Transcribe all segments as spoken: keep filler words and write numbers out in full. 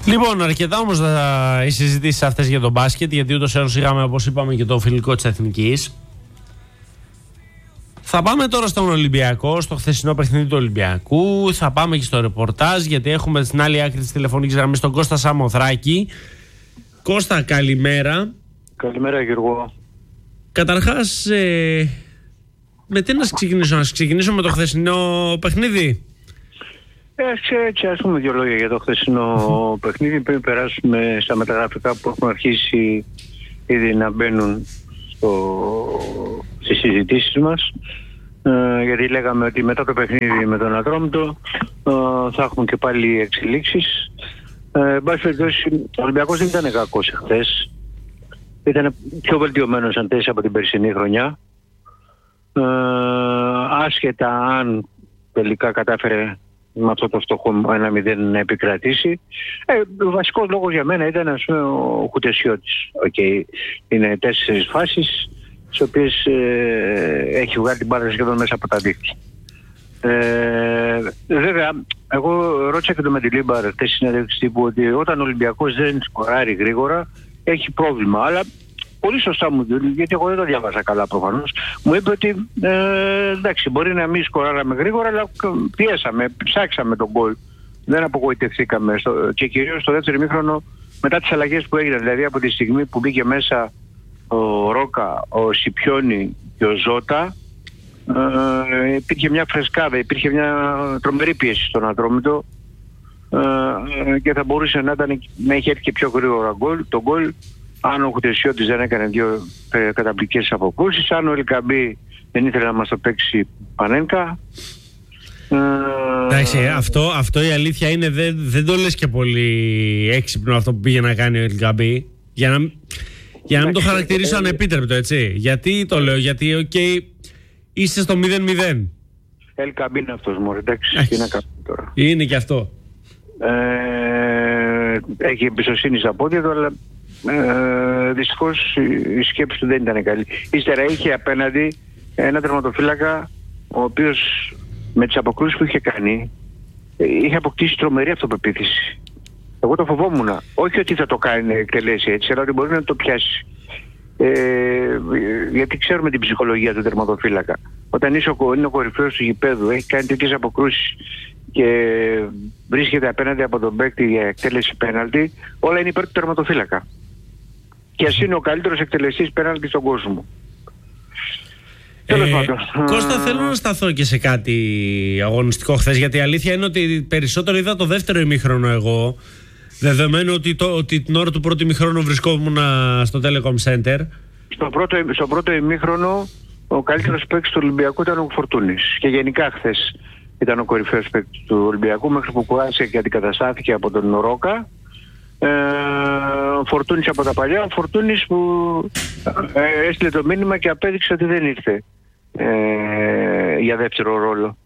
Λοιπόν, αρκετά όμως οι συζητήσεις αυτές για τον μπάσκετ, γιατί ούτως ή άλλως είχαμε, όπως είπαμε, και το φιλικό της Εθνικής. Θα πάμε τώρα στον Ολυμπιακό, στο χθεσινό παιχνίδι του Ολυμπιακού. Θα πάμε και στο ρεπορτάζ, γιατί έχουμε στην άλλη άκρη της τηλεφωνικής γραμμής τον Κώστα Σαμοθράκη. Κώστα, καλημέρα. Καλημέρα, Γιώργο. Καταρχάς, ε, με τι να ξεκινήσω, να ξεκινήσω με το χθεσινό παιχνίδι. Έτσι, έτσι, ας πούμε δύο λόγια για το χθεσινό παιχνίδι πριν περάσουμε στα μεταγραφικά που έχουν αρχίσει ήδη να μπαίνουν στο, στις συζητήσεις μας. Ε, γιατί λέγαμε ότι μετά το παιχνίδι με τον Ατρόμητο ε, θα έχουμε και πάλι εξελίξεις. Ε, μπας περιπτώσει, ο Ολυμπιακός δεν ήταν κακός εχθές. Ήταν πιο βελτιωμένος αν θες από την περσινή χρονιά. Ε, άσχετα αν τελικά κατάφερε με αυτό το φτωχό ένα μηδέν να επικρατήσει. Ε, ο βασικός λόγος για μένα ήταν, ας πούμε, ο Χουτεσιώτης. Okay. Είναι τέσσερις φάσεις στις οποίες ε, έχει βγάλει την μπάλα σχεδόν μέσα από τα δίκτυα. Ε, βέβαια, εγώ ρώτησα και το Μεντιλίμπαρ χθες στη συνέντευξη τύπου ότι όταν ο Ολυμπιακός δεν σκοράρει γρήγορα έχει πρόβλημα. Αλλά πολύ σωστά μου είπε, γιατί εγώ δεν το διάβασα καλά προφανώς, μου είπε ότι ε, εντάξει, μπορεί να μην σκοράραμε γρήγορα, αλλά πιέσαμε, ψάξαμε τον γκολ. Δεν απογοητευθήκαμε. Στο, και κυρίως στο δεύτερο ημίχρονο, μετά τις αλλαγές που έγιναν, δηλαδή από τη στιγμή που μπήκε μέσα ο Ρόκα, ο Σιπιόνι και ο Ζώτα, ε, υπήρχε μια φρεσκάδα, υπήρχε μια τρομερή πίεση στον Ατρόμητο ε, και θα μπορούσε να, ήταν, να είχε έρθει και πιο γρήγορα γκολ. Το γκολ, αν ο Χουτεσιώτης δεν έκανε δύο ε, καταπληκτικές αποκρούσεις, αν ο Ελκαμπή δεν ήθελε να μας το παίξει Πανένκα. Εντάξει, ε, αυτό, αυτό η αλήθεια είναι, δεν, δεν το λες και πολύ έξυπνο αυτό που πήγε να κάνει ο Ελκαμπή. Για να, για να μην το χαρακτηρίσω ανεπίτρεπτο, έτσι. Γιατί το λέω, γιατί οκ, okay, είσαι στο μηδέν μηδέν. Ελκαμπή είναι αυτός μωρέ, εντάξει, τι να κάνω τώρα. Είναι και αυτό. Ε, έχει εμπιστοσύνη στα πόδια του, αλλά Ε, δυστυχώς η σκέψη του δεν ήταν καλή. Ύστερα είχε απέναντι ένα τερματοφύλακα ο οποίος με τις αποκρούσεις που είχε κάνει είχε αποκτήσει τρομερή αυτοπεποίθηση. Εγώ το φοβόμουν. Όχι ότι θα το κάνει εκτελέσει έτσι, αλλά ότι μπορεί να το πιάσει. Ε, γιατί ξέρουμε την ψυχολογία του τερματοφύλακα. Όταν είσαι ο, είναι ο κορυφαίος του γηπέδου, έχει κάνει τέτοιες αποκρούσεις και βρίσκεται απέναντι από τον παίκτη για εκτέλεση πέναλτι, όλα είναι υπέρ του τερματοφύλακα. Και ας είναι ο καλύτερος εκτελεστής πέναλτι στον κόσμο. Ε, Κώστα, θέλω να σταθώ και σε κάτι αγωνιστικό χθες, γιατί η αλήθεια είναι ότι περισσότερο είδα το δεύτερο ημίχρονο εγώ, δεδομένου ότι, το, ότι την ώρα του πρώτου ημίχρονου βρισκόμουν στο Telecom Center. Στο πρώτο, στο πρώτο ημίχρονο ο καλύτερος παίκτης του Ολυμπιακού ήταν ο Φορτούνης. Και γενικά χθες ήταν ο κορυφαίος παίκτης του Ολυμπιακού, μέχρι που κουράστηκε και αντικαταστάθηκε από τον Ρόκα. Ε, ο Φορτούνης από τα παλιά, ο Φορτούνης που ε, έστειλε το μήνυμα και απέδειξε ότι δεν ήρθε ε, για δεύτερο ρόλο.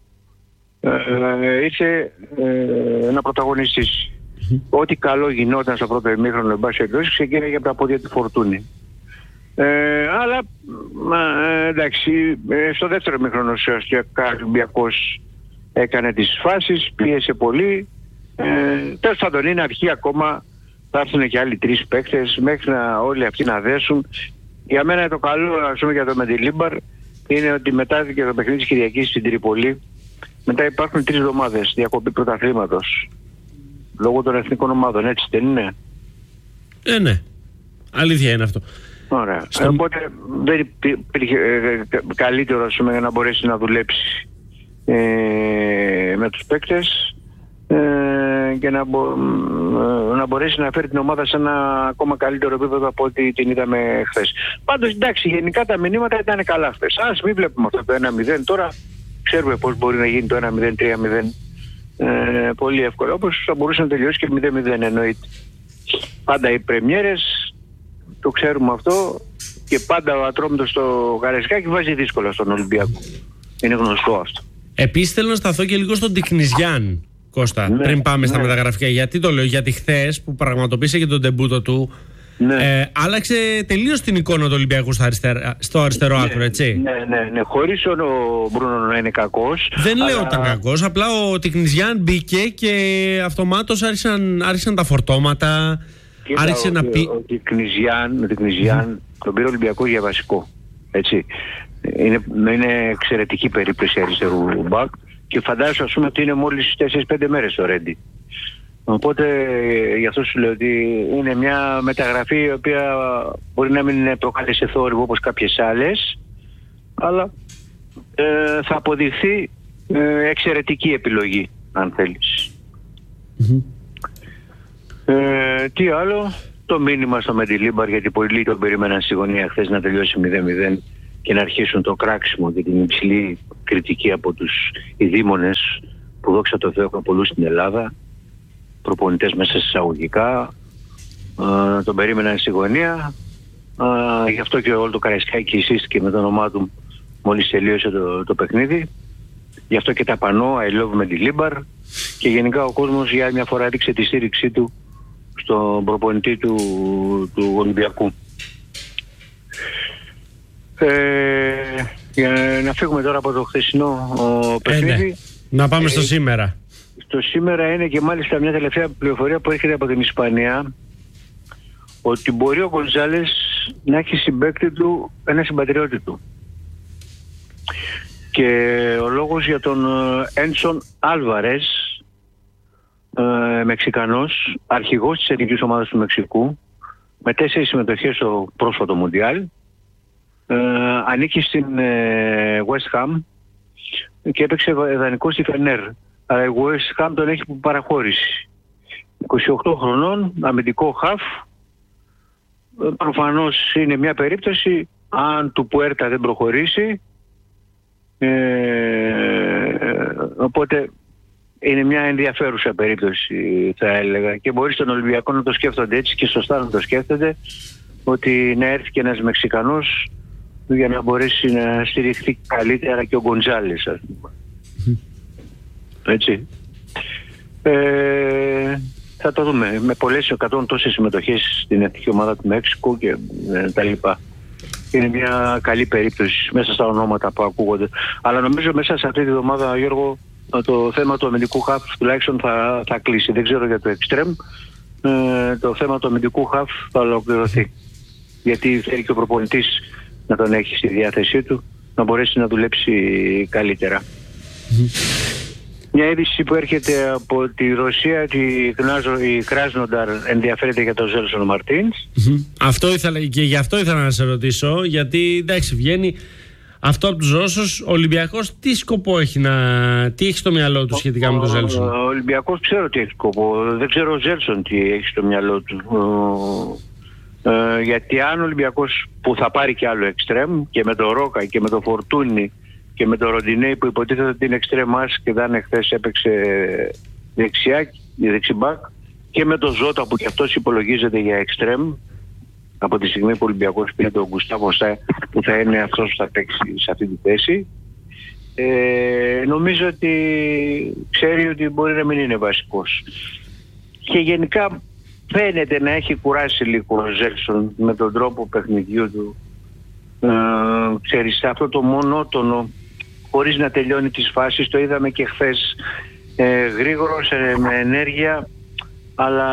Ε, ήρθε ε, να πρωταγωνιστήσει. Mm-hmm. Ό,τι καλό γινόταν στο πρώτο ημίχρονο, εν πάση περιπτώσει, ξεκίνησε από τα πόδια του Φορτούνη. Ε, αλλά ε, εντάξει, ε, στο δεύτερο ημίχρονο ουσιαστικά ο Ολυμπιακός έκανε τις φάσεις, πίεσε πολύ. Ε, τέλος πάντων, είναι αρχή ακόμα. Θα έρθουν και άλλοι τρεις παίκτες μέχρι να όλοι αυτοί να δέσουν. Για μένα το καλό, ας πούμε, για το Μεντιλίμπαρ είναι ότι μετά και το παιχνίδι της Κυριακής στην Τρίπολη, μετά υπάρχουν τρεις εβδομάδες διακοπή πρωταθλήματος λόγω των εθνικών ομάδων, έτσι δεν είναι? Ε, ναι. Αλήθεια είναι αυτό. Ωραία. Στο... Οπότε δεν υπήρχε ε, καλύτερο, ας πούμε, να μπορέσει να δουλέψει ε, με τους παίκτες ε, και να, μπο, ε, να μπορέσει να φέρει την ομάδα σε ένα ακόμα καλύτερο επίπεδο από ό,τι την είδαμε χθες. Πάντως, εντάξει, γενικά τα μηνύματα ήταν καλά χθες. Ας μην βλέπουμε αυτό το ένα μηδέν. Τώρα ξέρουμε πώς μπορεί να γίνει το ένα μηδέν, τρία μηδέν ε, πολύ εύκολα. Όπως θα μπορούσε να τελειώσει και μηδέν μηδέν, εννοείται. Πάντα οι πρεμιέρες, το ξέρουμε αυτό, και πάντα ο Ατρόμητος στο Γαρεσκάκι βάζει δύσκολα στον Ολυμπιακό. Είναι γνωστό αυτό. Επίσης θέλω να σταθώ και λίγο στον Τικνιζιάν, Κώστα, ναι, πριν πάμε ναι. στα μεταγραφικά. Γιατί το λέω? Γιατί χθες που πραγματοποίησε και τον ντεμπούτο του, Ναι. Ε, άλλαξε τελείως την εικόνα του Ολυμπιακού στο αριστερό, στο αριστερό ναι, άκρο, έτσι. Ναι, ναι, ναι. Χωρίς ο Μπρούνο να είναι κακός. Δεν αλλά... λέω ότι ήταν κακός. Απλά ο Τικνιζιάν μπήκε και αυτομάτως άρχισαν, άρχισαν τα φορτώματα. Κοίτα, άρχισε ο, να πει. Ο Τικνιζιάν, ο Τικνιζιάν mm. τον πήρε ο Ολυμπιακός για βασικό. Έτσι. Είναι, είναι εξαιρετική περίπτωση αριστερού μπακ και φαντάζομαι, ας πούμε, ότι είναι μόλις τέσσερις πέντε μέρες το Ρέντι. Οπότε γι' αυτό σου λέω ότι είναι μια μεταγραφή η οποία μπορεί να μην προκάλεσε θόρυβο όπως κάποιες άλλες, αλλά ε, θα αποδειχθεί ε, εξαιρετική επιλογή, αν θέλεις. Mm-hmm. Ε, τι άλλο, το μήνυμα στο Μεντιλίμπαρ, γιατί πολλοί τον περίμεναν στη γωνία χθες να τελειώσει μηδέν μηδέν και να αρχίσουν το κράξιμο και την υψηλή κριτική από τους ειδήμονες που δόξα τω Θεώ έχουν πολλούς στην Ελλάδα, προπονητές μέσα σε εισαγωγικά, ε, τον περίμεναν στη γωνία, ε, γι' αυτό και όλο το Καραϊσκάκι σύστηκε με το όνομά του μόλις τελείωσε το, το παιχνίδι, γι' αυτό και τα πανό I love Mendilibar και γενικά ο κόσμος για μια φορά έδειξε τη στήριξή του στον προπονητή του, του Ολυμπιακού. Ε, για να φύγουμε τώρα από το χθεσινό παιχνίδι. Ε, ναι. Να πάμε ε, στο σήμερα. Το σήμερα είναι και μάλιστα μια τελευταία πληροφορία που έρχεται από την Ισπανία, ότι μπορεί ο Γκονζάλες να έχει συμπαίκτη του ένα συμπατριώτη του. Και ο λόγος για τον Έντσον Άλβαρες, ε, Μεξικανός, αρχηγός της εθνικής ομάδας του Μεξικού, με τέσσερις συμμετοχές στο πρόσφατο Μουντιάλ, ε, ανήκει στην ε, West Ham και έπαιξε δανεικό στη Φενέρ. Αλλά η West Ham τον έχει παραχώρηση. είκοσι οκτώ χρονών, αμυντικό χαφ. Προφανώς είναι μια περίπτωση, αν του Πουέρτα δεν προχωρήσει, ε, οπότε είναι μια ενδιαφέρουσα περίπτωση, θα έλεγα, και μπορεί στον Ολυμπιακό να το σκέφτονται έτσι και σωστά να το σκέφτονται, ότι να έρθει και ένας Μεξικανός για να μπορέσει να στηριχθεί καλύτερα και ο Γκοντζάλες, ας πούμε. Έτσι. Ε, θα το δούμε. Με πολλές εκατόν τόσες συμμετοχές στην εθνική ομάδα του Μέξικου και ε, τα λοιπά. Είναι μια καλή περίπτωση μέσα στα ονόματα που ακούγονται. Αλλά νομίζω μέσα σε αυτή τη εβδομάδα, Γιώργο, το θέμα του αμυντικού χαφ τουλάχιστον θα, θα κλείσει. Δεν ξέρω για το εξτρέμ. Ε, το θέμα του αμυντικού χαφ θα ολοκληρωθεί. Γιατί θέλει και ο προπονητής να τον έχει στη διάθεσή του, να μπορέσει να δουλέψει καλύτερα. Mm-hmm. Μια είδηση που έρχεται από τη Ρωσία, η Κράσνονταρ ενδιαφέρεται για τον Ζέλσον Μαρτίνς. Mm-hmm. Αυτό ήθελα, και γι' αυτό ήθελα να σε ρωτήσω, γιατί εντάξει, βγαίνει αυτό από τους Ρώσους. Ο Ολυμπιακός τι σκοπό έχει, να, τι έχει στο μυαλό του σχετικά ο, με τον Ζέλσον? Ο Ολυμπιακός ξέρω τι έχει σκοπό, δεν ξέρω ο Ζέλσον τι έχει στο μυαλό του. Ε, γιατί αν ο Ολυμπιακός, που θα πάρει και άλλο εξτρέμ, και με το Ρόκα και με το Φορτούνι και με το Ροντινέι που υποτίθεται ότι είναι εξτρέμας και δεν εχθές έπαιξε δεξιά, δεξιμπάκ, και με το Ζώτα που και αυτός υπολογίζεται για εξτρέμ από τη στιγμή που ο Ολυμπιακός πήρε τον Γκουστάβο που θα είναι αυτός που θα παίξει σε αυτή τη θέση, ε, νομίζω ότι ξέρει ότι μπορεί να μην είναι βασικός. Και γενικά φαίνεται να έχει κουράσει λίγο ο Ζέλσον με τον τρόπο παιχνιδιού του. Ε, ξέρεις, σε αυτό το μονότονο, χωρίς να τελειώνει τις φάσεις, το είδαμε και χθες, ε, γρήγορος, ε, με ενέργεια, αλλά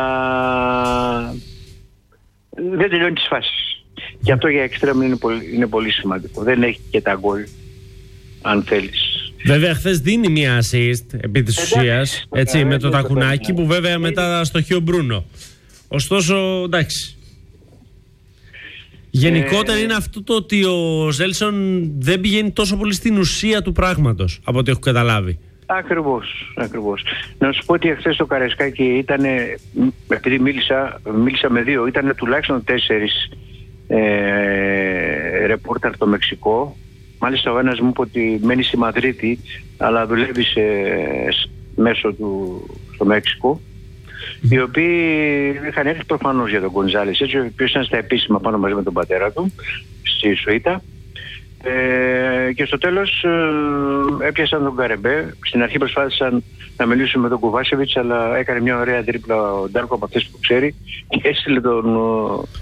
δεν τελειώνει τις φάσεις. Και αυτό για εξτρέμ είναι πολύ, είναι πολύ σημαντικό. Δεν έχει και τα γκολ, αν θέλεις. Βέβαια χθες δίνει μία assist επί της ουσίας, έτσι, με το τακουνάκι που βέβαια μετά στοχεί ο Μπρούνο. Ωστόσο, εντάξει. Γενικότερα ε... είναι αυτό το ότι ο Ζέλσον δεν πηγαίνει τόσο πολύ στην ουσία του πράγματος, από ό,τι έχω καταλάβει. Ακριβώς, ακριβώς. Να σου πω ότι εχθές το Καραϊσκάκι ήταν, επειδή μίλησα, μίλησα με δύο, ήταν τουλάχιστον τέσσερις ε, ρεπόρτερ στο Μεξικό. Μάλιστα ο ένας μου είπε ότι μένει στη Μαδρίτη, αλλά δουλεύει σε, μέσω του στο Μέξικο, οι οποίοι είχαν έρθει προφανώς για τον Γκονζάλες, έτσι, ο οποίος ήταν στα επίσημα πάνω μαζί με τον πατέρα του στη Σουήτα, ε, και στο τέλος ε, έπιασαν τον Καρεμπέ. Στην αρχή προσπάθησαν να μιλήσουν με τον Κουβάσεβιτς, αλλά έκανε μια ωραία τρίπλα ο Ντάρκο από αυτές που ξέρει και έστειλε τον,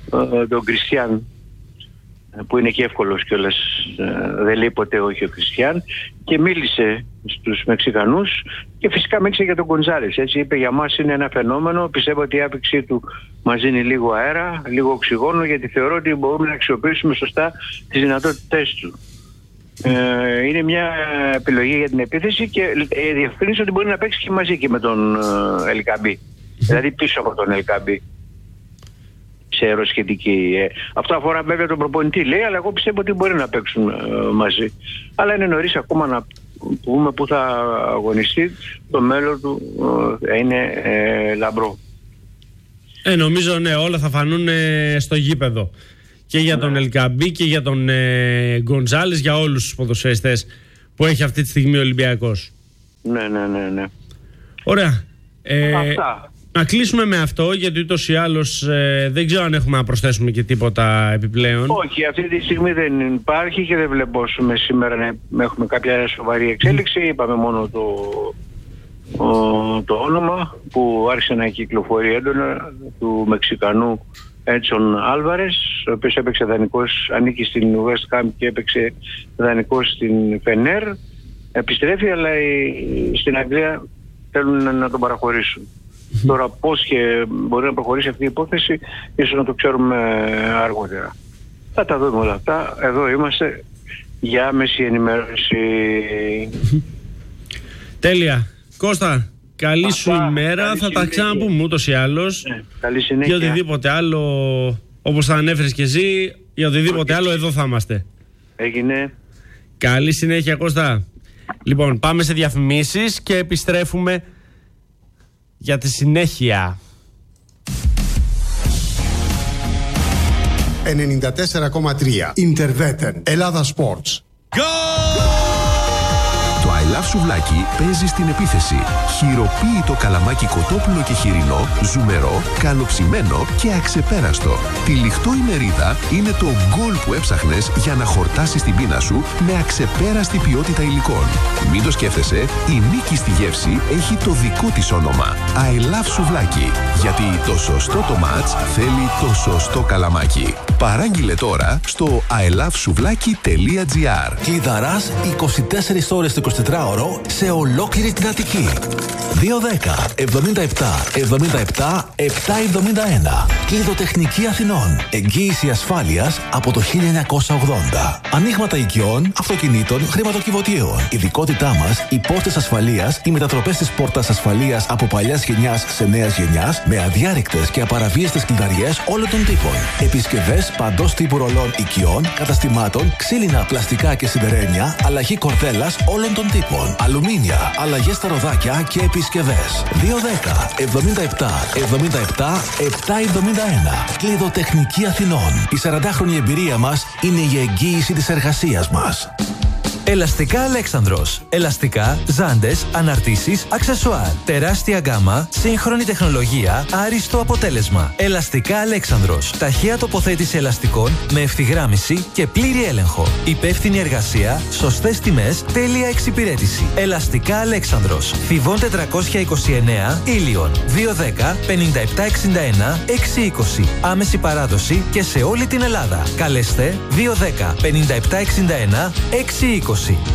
τον Κριστιαν, που είναι και εύκολος κιόλας, δεν λέει ποτέ όχι ο Κριστιαν, και μίλησε στους Μεξικανούς και φυσικά μίλησε για τον Γκοντζάλες. Έτσι είπε, για μας είναι ένα φαινόμενο, πιστεύω ότι η άφηξή του μας δίνει λίγο αέρα, λίγο οξυγόνο, γιατί θεωρώ ότι μπορούμε να αξιοποιήσουμε σωστά τις δυνατότητές του. Ε, είναι μια επιλογή για την επίθεση και ε, διευκρίνησε ότι μπορεί να παίξει και μαζί και με τον ε, Ελκαμπή, δηλαδή πίσω από τον Ελκαμπή σε αεροσχετική. Ε, αυτό αφορά βέβαια τον προπονητή, λέει, αλλά εγώ πιστεύω ότι μπορεί να παίξουν ε, μαζί. Αλλά είναι νωρίς ακόμα να πούμε που θα αγωνιστεί. Το μέλλον του ε, είναι ε, λαμπρό. Ε, νομίζω ναι, όλα θα φανούν ε, στο γήπεδο. Και για τον Ελκαμπή και για τον ε, Γκοντζάλες, για όλους τους ποδοσφαιριστές που έχει αυτή τη στιγμή ο Ολυμπιακός. Ναι, ναι, ναι, ναι. Ωραία. Ε, Αυτά. Να κλείσουμε με αυτό, γιατί ούτως ή άλλως ε, δεν ξέρω αν έχουμε να προσθέσουμε και τίποτα επιπλέον. Όχι, αυτή τη στιγμή δεν υπάρχει και δεν βλέπω σήμερα να έχουμε κάποια σοβαρή εξέλιξη. Είπαμε μόνο το, ο, το όνομα που άρχισε να κυκλοφορεί έντονα, του Μεξικανού Έτσον Άλβαρες, ο οποίος έπαιξε δανεικός, ανήκει στην West Ham και έπαιξε δανεικός στην Φενέρ. Επιστρέφει, αλλά στην Αγγλία θέλουν να τον παραχωρήσουν. Mm-hmm. Τώρα πώς και μπορεί να προχωρήσει αυτή η υπόθεση, ίσως να το ξέρουμε αργότερα. Θα τα δούμε όλα αυτά. Εδώ είμαστε για άμεση ενημέρωση. Mm-hmm. Τέλεια. Κώστα, καλή Αυτά, σου ημέρα. Καλή θα συνέχεια. Τα ξαναπούμε ούτως ή άλλως. Ναι, καλή συνέχεια. Για οτιδήποτε άλλο, όπως θα ανέφερες και εσύ, για οτιδήποτε okay. άλλο, εδώ θα είμαστε. Έγινε. Καλή συνέχεια, Κώστα. Λοιπόν, πάμε σε διαφημίσεις και επιστρέφουμε για τη συνέχεια. ενενήντα τέσσερα κόμμα τρία Interveten Ελλάδα Sports. Το I Love Σουβλάκι παίζει στην επίθεση. Χειροποίητο καλαμάκι κοτόπουλο και χοιρινό, ζουμερό, καλοψημένο και αξεπέραστο. Τυλιχτό η μερίδα είναι το γκολ που έψαχνες για να χορτάσεις την πείνα σου με αξεπέραστη ποιότητα υλικών. Μην το σκέφτεσαι, η νίκη στη γεύση έχει το δικό της όνομα. I Love Σουβλάκι. Γιατί το σωστό το μάτς θέλει το σωστό καλαμάκι. Παράγγειλε τώρα στο άι λαβ σουβλάκι τελεία τζι άρ. Κλειδαράς είκοσι τέσσερις ώρες το εικοσιτετράωρο σε ολόκληρη την Αττική. δύο δέκα εβδομήντα επτά εβδομήντα επτά επτακόσια εβδομήντα ένα. Κλειδοτεχνική Αθηνών. Εγγύηση ασφάλειας από το χίλια εννιακόσια ογδόντα. Ανοίγματα οικειών, αυτοκινήτων, χρηματοκιβωτίων. Ειδικότητά μας, οι πόρτες ασφαλείας, οι μετατροπές της πόρτας ασφαλείας από παλιάς γενιάς σε νέας γενιάς, με αδιάρρηκτες και απαραβίαστες κλειδαριές όλων των τύπων. Επισκευές παντός τύπου ρολών οικειών, καταστημάτων, ξύλινα, πλαστικά και σιδερένια, αλλαγή κορδέλας όλων των τύπων. Αλουμίνια, αλλαγές στα ροδάκια και επισκευές. δύο δέκα εβδομήντα επτά εβδομήντα επτά επτακόσια εβδομήντα ένα. Κλειδοτεχνική Αθηνών. Η σαραντάχρονη εμπειρία μας είναι η εγγύηση της εργασίας μας. Ελαστικά Αλέξανδρος. Ελαστικά, ζάντες, αναρτήσεις, αξεσουάρ. Τεράστια γκάμα, σύγχρονη τεχνολογία, άριστο αποτέλεσμα. Ελαστικά Αλέξανδρος. Ταχεία τοποθέτηση ελαστικών με ευθυγράμμιση και πλήρη έλεγχο. Υπεύθυνη εργασία, σωστές τιμές, τέλεια εξυπηρέτηση. Ελαστικά Αλέξανδρος. Θηβών τετρακόσια είκοσι εννέα, Ήλιον. δύο δέκα πενήντα επτά εξήντα ένα εξακόσια είκοσι. Άμεση παράδοση και σε όλη την Ελλάδα. Καλέστε δύο δέκα πενήντα επτά εξήντα ένα εξακόσια είκοσι.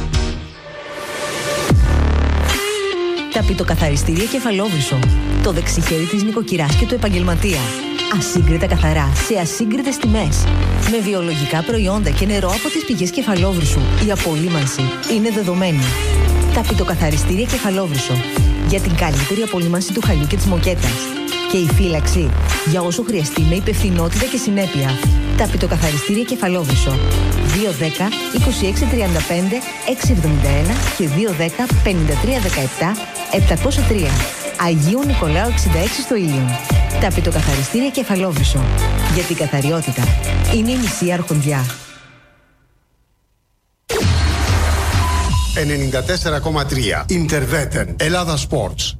Ταπητοκαθαριστήρια Κεφαλόβρυσο. Το δεξιχέρι της νοικοκυράς και του επαγγελματία. Ασύγκριτα καθαρά, σε ασύγκριτες τιμές. Με βιολογικά προϊόντα και νερό από τις πηγές Κεφαλόβρυσου. Η απολύμανση είναι δεδομένη. Ταπητοκαθαριστήρια Κεφαλόβρυσο. Για την καλύτερη απολύμανση του χαλιού και της μοκέτας. Και η φύλαξη για όσο χρειαστεί με υπευθυνότητα και συνέπεια. Ταπητοκαθαριστήρια Κεφαλόβρυσο. δύο δέκα είκοσι έξι τριάντα πέντε εξακόσια εβδομήντα ένα και δύο δέκα πενήντα τρία δεκαεπτά επτακόσια τρία. Αγίου Νικολάου εξήντα έξι στο Ήλιον. Ταπητοκαθαριστήρια Κεφαλόβρυσο. Γιατί η καθαριότητα είναι η μισή αρχοντιά. ενενήντα τέσσερα κόμμα τρία Interveten Ελλάδα Sports.